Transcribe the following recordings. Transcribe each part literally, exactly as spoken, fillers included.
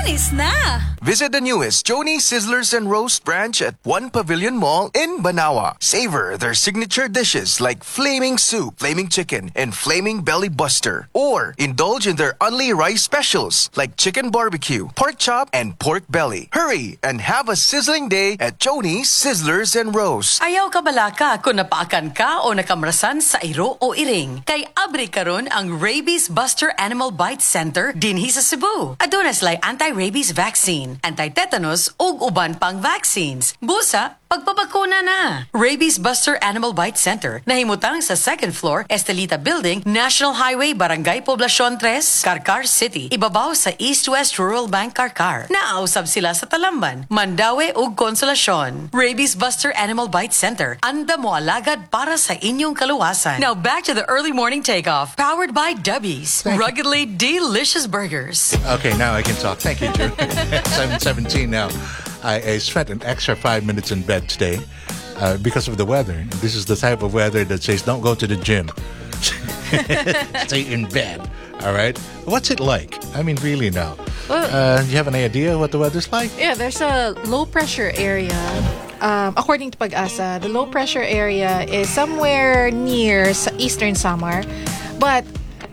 Chonies na! Visit the newest Choni Sizzlers and Roast branch at One Pavilion Mall in Banawa. Savor their signature dishes like Flaming Soup, Flaming Chicken, and Flaming Belly Buster. Or indulge in their Only Rice specials like Chicken Barbecue, Pork Chop, and Pork Belly. Hurry and have a sizzling day at Choni Sizzlers and Roast. Ayaw ka balaka kung napaakan ka o nakamrasan sa iro o iring. Kay abri karon ang Rabies Buster Animal Bite Center dinhi sa Cebu. Adonas lay anti-rabies vaccine, anti-tetanus ug uban pang vaccines. Busa, pagpapakuna na. Rabies Buster Animal Bite Center nahimutang sa second floor, Estelita Building, National Highway, Barangay Poblacion three, Carcar City. Ibabaw sa East West Rural Bank Carcar. Naausab sila sa Talamban, Mandaue ug Consolacion. Rabies Buster Animal Bite Center. Anda mo alagad para sa inyong kaluwasan. Now back to the early morning takeoff. Powered by Dubbies. Ruggedly delicious burgers. Okay, now I can talk. Thank you, Drew. seven seventeen now. I, I spent an extra five minutes in bed today uh, because of the weather. This is the type of weather that says don't go to the gym. Stay in bed. All right? What's it like? I mean, really now. Well, uh, you have an idea what the weather's like? Yeah, there's a low pressure area. Um, according to Pag-asa, the low pressure area is somewhere near sa Eastern Samar. But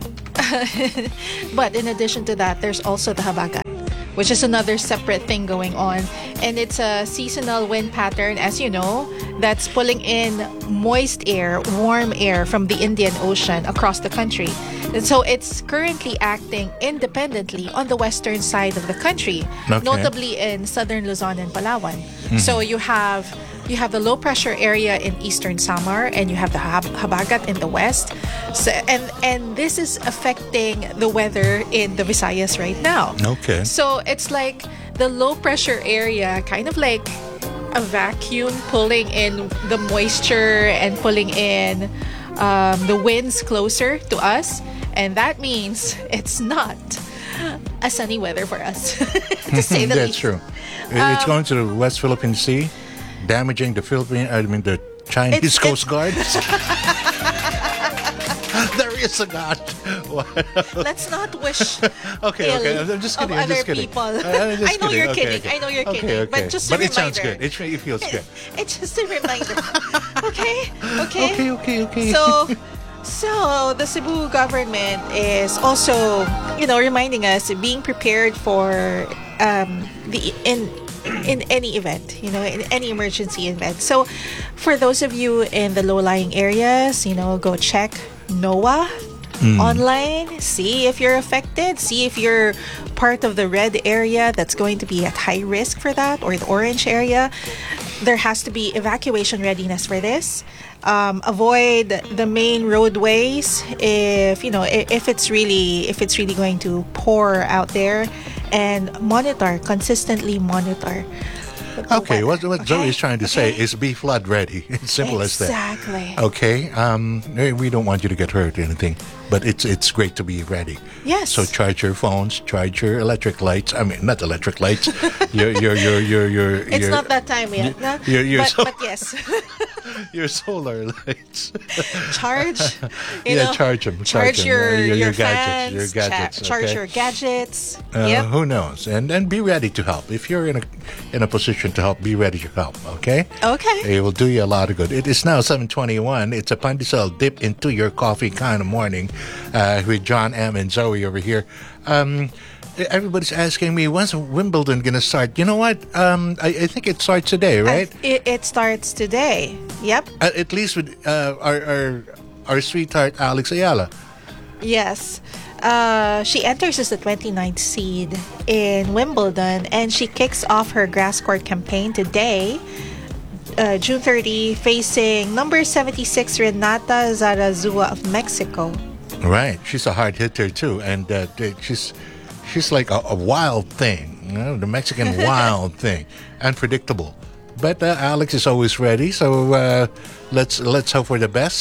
but in addition to that, there's also the Habagat, which is another separate thing going on. And it's a seasonal wind pattern, as you know, that's pulling in moist air, warm air from the Indian Ocean across the country. And so it's currently acting independently on the western side of the country, okay. notably in southern Luzon and Palawan. Mm-hmm. So you have you have the low pressure area in eastern Samar, and you have the Hab- Habagat in the west. So, and and this is affecting the weather in the Visayas right now. Okay. So it's like the low pressure area, kind of like a vacuum pulling in the moisture and pulling in um, the winds closer to us. And that means it's not a sunny weather for us, to say the That's least. true. It's Um, going to the West Philippine Sea, damaging the Philippine, I mean the Chinese It's- Coast Guard. There is a God. Let's not wish Okay, ill okay. I'm just kidding. of I'm just other kidding. people. Uh, I'm just I know you're Okay, kidding. okay. I know you're Okay, kidding. okay. But just a But it reminder. sounds good. It, it feels good. It's just a reminder. Okay? Okay? Okay, okay, okay. So, so the Cebu government is also, you know, reminding us being prepared for um, the in in any event, you know, in any emergency event. So, for those of you in the low-lying areas, you know, go check NOAA online, see if you're affected, see if you're part of the red area that's going to be at high risk for that, or the orange area. There has to be evacuation readiness for this. Um, avoid the main roadways if you know if, if it's really if it's really going to pour out there, and monitor consistently monitor. the Okay, what, weather, what Zoe okay? is trying to say is be flood ready. It's simple Exactly. as that. Okay, um, we don't want you to get hurt or anything, but it's it's great to be ready. Yes. So charge your phones, charge your electric lights. I mean, not electric lights. your your your your your. It's your, not that time yet, no? your- your but, so- but yes, your solar lights. charge. You Yeah, know, charge 'em, Charge, charge 'em. your Uh, your- your your, gadgets, fans, your cha- gadgets, charge okay? your gadgets. Uh, Yep. Who knows? And and be ready to help. If you're in a in a position to help, be ready to help. Okay. Okay. It will do you a lot of good. It is now seven twenty-one. It's a Pandesal dip into your coffee kind of morning uh, with John M. and Zoe over here. Um, everybody's asking me, when's Wimbledon going to start? You know what? Um, I, I think it starts today, right? I- It, it starts today. Yep. At, at least with uh, our, our, our sweetheart Alex Ayala. Yes. Uh, she enters as the twenty-ninth seed in Wimbledon, and she kicks off her grass court campaign today, uh, June thirtieth, facing number seventy-six Renata Zarazua of Mexico. Right. She's a hard hitter, too. And uh, she's she's like a, a wild thing, you know, the Mexican wild thing. Unpredictable. But uh, Alex is always ready, so uh, let's let's hope for the best.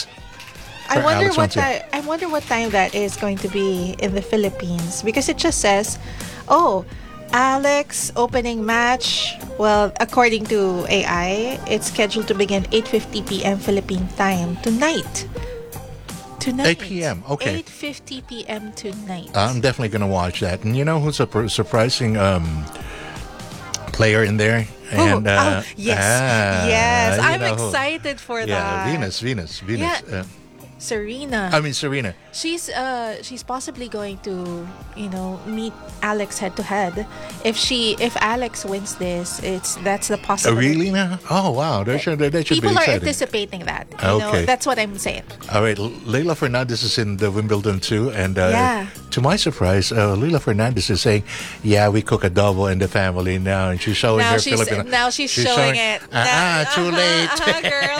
I for wonder Alex what Montiel. time. I wonder what time that is going to be in the Philippines, because it just says, "Oh, Alex opening match." Well, according to A I, it's scheduled to begin eight fifty p.m. Philippine time tonight. Tonight. eight p.m., okay. eight fifty p.m. tonight. I'm definitely going to watch that. And you know who's a pr- surprising um, player in there? And oh, uh, oh, yes. ah, yes. you I'm know who. excited for Yeah, that. Venus, Venus, Venus. Yeah. Uh, Serena. I mean, Serena. she's uh she's possibly going to, you know, meet Alex head to head. If she if Alex wins this, it's that's the Oh, possibility. really now? Oh, wow. That should, that should People be are exciting. anticipating that. You Okay. know, that's what I'm saying. All right, L- Leila Fernandez is in the Wimbledon too, and uh, Yeah. to my surprise, uh, Leila Fernandez is saying, "Yeah, we cook adobo in the family now," and she's showing Now her she's Filipino. now she's, showing, it. Ah, ah, too late. Uh-huh, girl.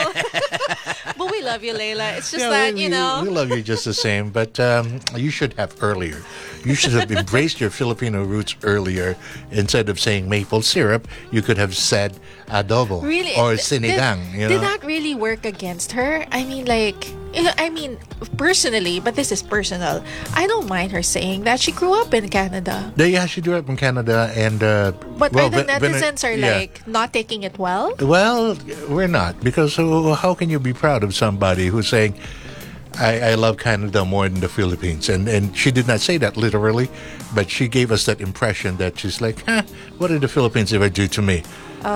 But we love you, Layla. It's just Yeah, that, we, you know. we love you just the same, but um, you should have earlier. You should have embraced your Filipino roots earlier. Instead of saying maple syrup, you could have said adobo Really? or th- sinigang. Did, you did know? that really work against her? I mean, like, you know, I mean, personally, but this is personal. I don't mind her saying that she grew up in Canada. Yeah, yeah, she grew up in Canada, and uh, But well, are the when- when I- netizens are yeah. like not taking it well? Well, we're not, because uh, how can you be proud of somebody who's saying, I, I love Canada more than the Philippines? And and she did not say that literally, but she gave us that impression that she's like, huh, what did the Philippines ever do to me?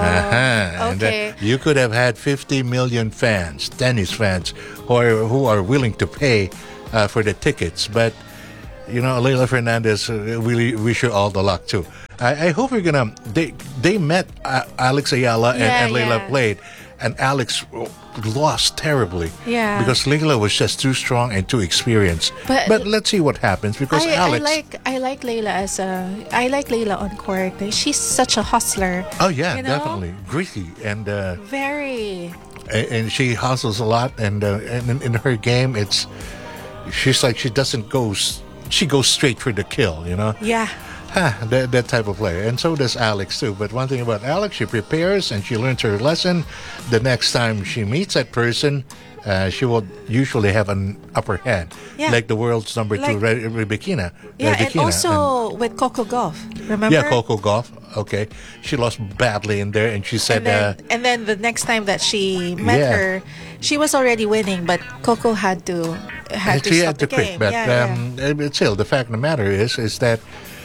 uh-huh. And, uh, okay. you could have had fifty million fans, tennis fans, who are, who are willing to pay uh, for the tickets. But, you know, Leila Fernandez, uh, really wish her all the luck too. I, I hope we're gonna. They they met uh, Alex Ayala and, Yeah, and Leila yeah. played, and Alex lost terribly. Yeah. Because Leila was just too strong and too experienced. But- But let's see what happens, because I, I Alex. like I like Layla as a I like Layla on court. She's such a hustler. oh yeah, you know? definitely gritty, and uh, Very. and, and she hustles a lot, and uh, and in, in her game, it's she's like she doesn't go. s- She goes straight for the kill, you know. Yeah. Ha, that, that type of player. And so does Alex, too. But one thing about Alex, she prepares and she learns her lesson. The next time she meets that person, uh, she will usually have an upper hand. Yeah. Like the world's number two, Like- Re- Rebekina. Yeah, and Rebekina. also with Coco Golf. Remember? And- yeah, Coco Golf. Okay. She lost badly in there, and she said, And then, uh, and then the next time that she met Yeah. her, she was already winning, but Coco had to had to she stop had to the quit. game. But, yeah, yeah. um, uh, but still, the fact of the matter is, is that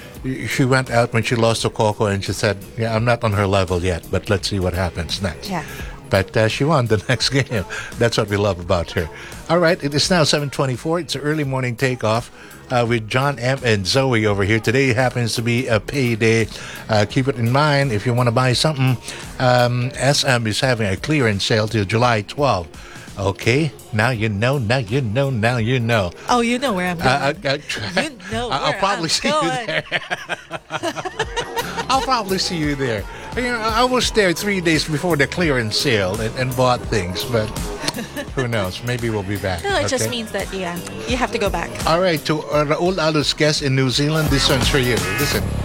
she went out when she lost to Coco, and she said, "Yeah, I'm not on her level yet, but let's see what happens next." Yeah. But uh, she won the next game. That's what we love about her. All right, it is now seven twenty-four. It's an early morning takeoff uh, with John M. and Zoe over here. Today happens to be a payday. Uh, keep it in mind if you want to buy something. Um, S M is having a clearance sale till July twelfth. Okay, now you know, now you know, now you know. Oh, you know where I'm going. Uh, uh, you know I'll where probably I'm see going. you there. I'll probably see you there. You know, I was there three days before the clearance sale and, and bought things, but who knows? Maybe we'll be back. No, it just okay? means that yeah, you have to go back. All right, to uh, Raul Alus guest in New Zealand, this one's for you. Listen.